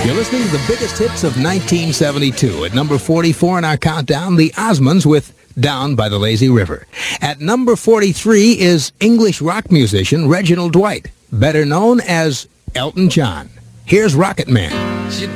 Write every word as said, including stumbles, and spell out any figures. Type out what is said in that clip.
You're listening to the biggest hits of nineteen seventy-two. At number forty-four in our countdown, the Osmonds with Down by the Lazy River. At number forty-three is English rock musician Reginald Dwight, better known as Elton John. Here's Rocket Man.